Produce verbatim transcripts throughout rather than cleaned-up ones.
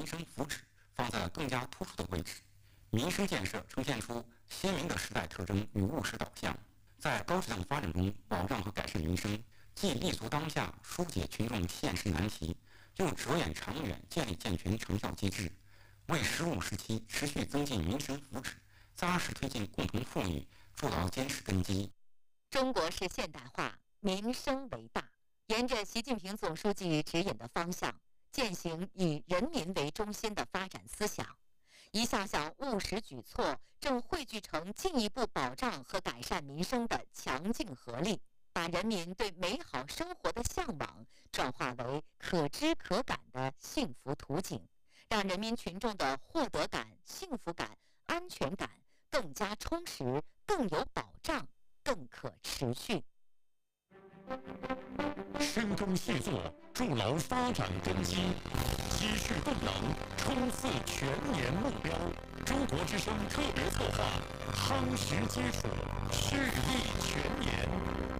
生福祉放在了更加突出的位置。民生建设呈现出鲜明的时代特征与务实导向，在高质量发展中保障和改善民生，既立足当下疏解群众现实难题，又着眼长远建立健全成效机制，为十五时期持续增进民生福祉、扎实推进共同富裕筑牢坚实根基。 中国式现代化，民生为大，沿着习近平总书记指引的方向，践行以人民为中心的发展思想，一项项务实举措正汇聚成进一步保障和改善民生的强劲合力，把人民对美好生活的向往转化为可知可感的幸福图景，让人民群众的获得感、幸福感、安全感更加充实、更有保障、更可持续。 深耕细作，筑牢发展根基，积蓄动能，冲刺全年目标。中国之声特别策划，夯实基础，蓄力全年。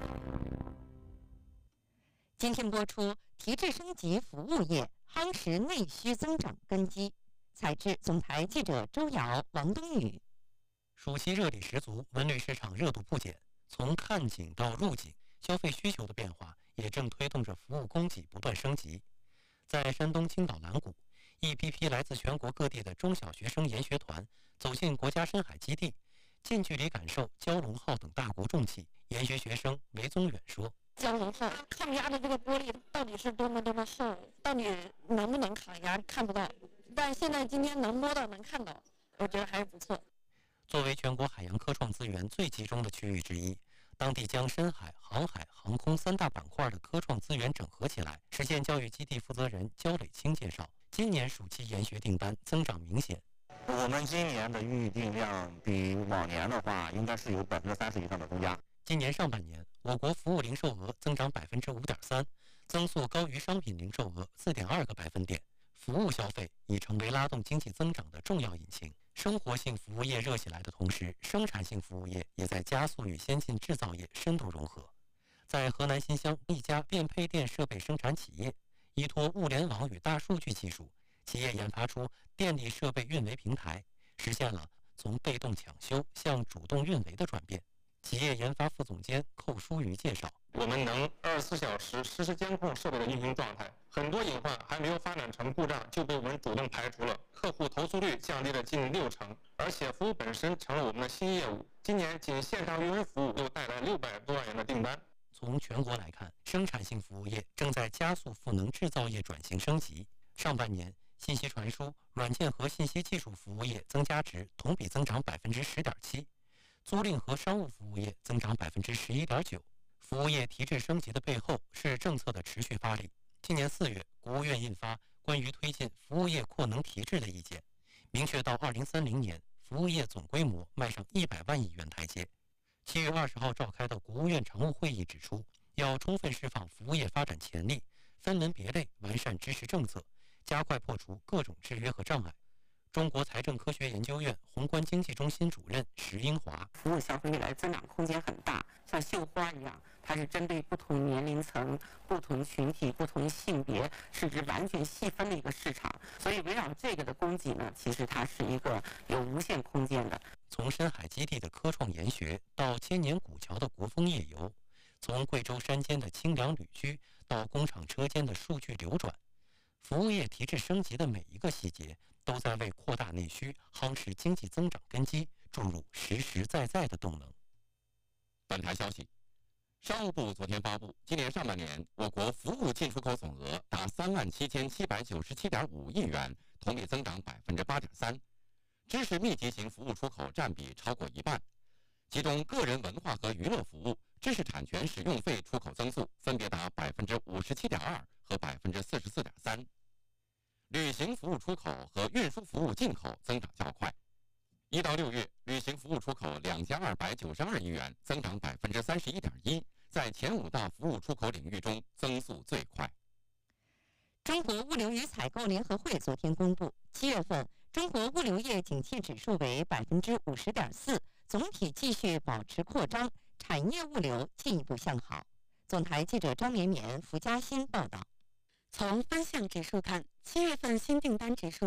今天播出提质升级服务业，夯实内需增长根基。采制总台记者周瑶、王冬雨。 暑期热力十足，文旅市场热度不减。从看景到入景，消费需求的变化也正推动着服务供给不断升级。在山东青岛蓝谷，一批批来自全国各地的中小学生研学团走进国家深海基地，近距离感受蛟龙号等大国重器。研学学生韦宗远说：“ 蛟龙号抗压的这个玻璃到底是多么多么厚，到底能不能抗压看不到，但现在今天能摸到能看到，我觉得还是不错。” 作为全国海洋科创资源最集中的区域之一，当地将深海、航海、航空三大板块的科创资源整合起来。实践教育基地负责人焦磊清介绍，今年暑期研学订单增长明显。 我们今年的预订量比往年的话，应该是有百分之三十以上的增加。 今年上半年，我国服务零售额增长百分之五点三，增速高于商品零售额四点二个百分点。服务消费已成为拉动经济增长的重要引擎。生活性服务业热起来的同时，生产性服务业也在加速与先进制造业深度融合。在河南新乡一家变配电设备生产企业，依托物联网与大数据技术，企业研发出电力设备运维平台，实现了从被动抢修向主动运维的转变。企业研发副总监寇书瑜介绍， 我们能二十四小时实时监控设备的运行状态，很多隐患还没有发展成故障就被我们主动排除了，客户投诉率降低了近六成，而且服务本身成了我们的新业务。今年仅线上运维服务又带来六百多万元的订单。 从全国来看，生产性服务业正在加速赋能制造业转型升级。上半年，信息传输、软件和信息技术服务业增加值同比增长百分之十点七。租赁和商务服务业增长百分之十一点九。服务业提质升级的背后是政策的持续发力。今年四月，国务院印发关于推进服务业扩能提质的意见，明确到二零三零年，服务业总规模迈上一百万亿元台阶。七月二十号召开的国务院常务会议指出，要充分释放服务业发展潜力，分门别类完善支持政策，加快破除各种制约和障碍。中国财政科学研究院宏观经济中心主任石英华： 服务消费未来增长空间很大，像绣花一样，它是针对不同年龄层、不同群体、不同性别，甚至完全细分的一个市场。所以围绕这个的供给呢，其实它是一个有无限空间的。 从深海基地的科创研学到千年古桥的国风夜游，从贵州山间的清凉旅居到工厂车间的数据流转，服务业提质升级的每一个细节都在为扩大内需、夯实经济增长根基注入实实在在的动能。 本台消息，商务部昨天发布，今年上半年我国服务进出口总额达三万七千七百九十七点五亿元，同比增长百分之八点三。知识密集型服务出口占比超过一半，其中个人文化和娱乐服务、知识产权使用费出口增速分别达百分之五十七点二和百分之四十四点三。旅行服务出口和运输服务进口增长较快。一到六月，旅行服务出口两千二百九十二亿元，增长百分之三十一点一，在前五大服务出口领域中增速最快。 中国物流与采购联合会昨天公布，七月份中国物流业景气指数为百分之五十点四，总体继续保持扩张，产业物流进一步向好。总台记者张绵绵、福嘉欣报道。从分项指数看，七月份新订单指数